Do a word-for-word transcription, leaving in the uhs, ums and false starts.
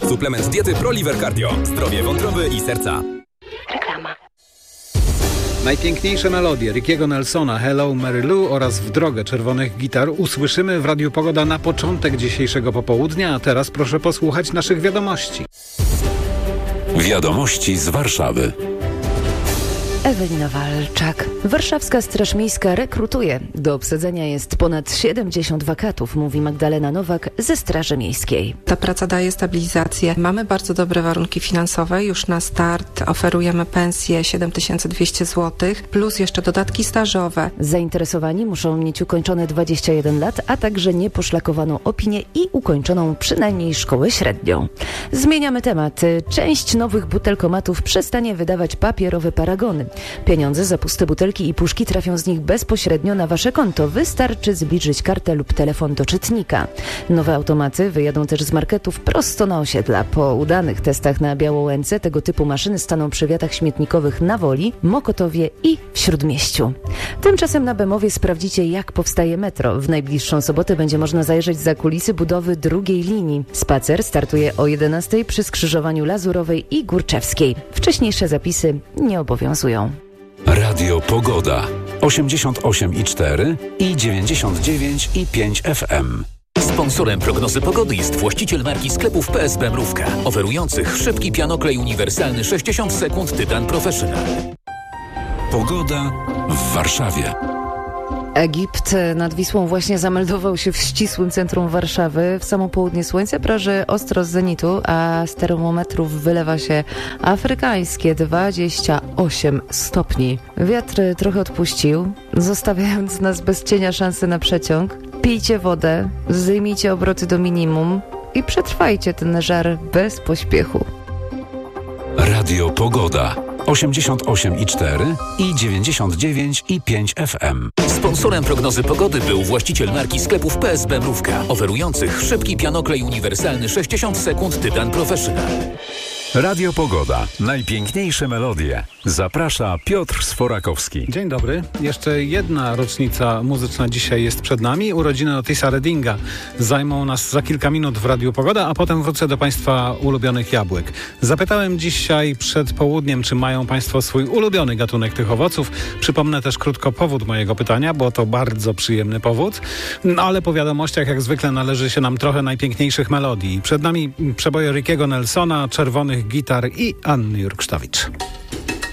Suplement diety ProLiver Cardio. Zdrowie wątroby i serca. Reklama. Najpiękniejsze melodie Rickiego Nelsona, Hello Mary Lou oraz W drogę czerwonych gitar usłyszymy w Radiu Pogoda na początek dzisiejszego popołudnia, a teraz proszę posłuchać naszych wiadomości. Wiadomości z Warszawy. Ewelina Walczak. Warszawska Straż Miejska rekrutuje. Do obsadzenia jest ponad siedemdziesiąt wakatów, mówi Magdalena Nowak ze Straży Miejskiej. Ta praca daje stabilizację. Mamy bardzo dobre warunki finansowe. Już na start oferujemy pensję siedem tysięcy dwieście złotych, plus jeszcze dodatki stażowe. Zainteresowani muszą mieć ukończone dwadzieścia jeden lat, a także nieposzlakowaną opinię i ukończoną przynajmniej szkołę średnią. Zmieniamy temat. Część nowych butelkomatów przestanie wydawać papierowe paragony. Pieniądze za puste butelki i puszki trafią z nich bezpośrednio na wasze konto. Wystarczy zbliżyć kartę lub telefon do czytnika. Nowe automaty wyjadą też z marketów prosto na osiedla. Po udanych testach na Białołęce tego typu maszyny staną przy wiatach śmietnikowych na Woli, Mokotowie i w Śródmieściu. Tymczasem na Bemowie sprawdzicie, jak powstaje metro. W najbliższą sobotę będzie można zajrzeć za kulisy budowy drugiej linii. Spacer startuje o jedenastej przy skrzyżowaniu Lazurowej i Górczewskiej. Wcześniejsze zapisy nie obowiązują. Radio Pogoda. osiemdziesiąt osiem i cztery i dziewięćdziesiąt dziewięć i pięć F M. Sponsorem prognozy pogody jest właściciel marki sklepów P S B Mrówka, oferujących szybki pianoklej uniwersalny sześćdziesiąt sekund Tytan Professional. Pogoda w Warszawie. Egipt nad Wisłą właśnie zameldował się w ścisłym centrum Warszawy. W samo południe słońce praży ostro z zenitu, a z termometrów wylewa się afrykańskie dwadzieścia osiem stopni. Wiatr trochę odpuścił, zostawiając nas bez cienia szansy na przeciąg. Pijcie wodę, zdejmijcie obroty do minimum i przetrwajcie ten żar bez pośpiechu. Radio Pogoda. osiemdziesiąt osiem i cztery i dziewięćdziesiąt dziewięć i pięć F M. Sponsorem prognozy pogody był właściciel marki sklepów P S B Mrówka, oferujących szybki pianoklej uniwersalny sześćdziesiąt sekund Tytan Professional. Radio Pogoda. Najpiękniejsze melodie. Zaprasza Piotr Sforakowski. Dzień dobry. Jeszcze jedna rocznica muzyczna dzisiaj jest przed nami. Urodziny Otisa Reddinga zajmą nas za kilka minut w Radiu Pogoda, a potem wrócę do Państwa ulubionych jabłek. Zapytałem dzisiaj przed południem, czy mają Państwo swój ulubiony gatunek tych owoców. Przypomnę też krótko powód mojego pytania, bo to bardzo przyjemny powód. No, ale po wiadomościach jak zwykle należy się nam trochę najpiękniejszych melodii. Przed nami przeboje Rickiego Nelsona, Czerwonych gitar i Anny Jurksztowicz.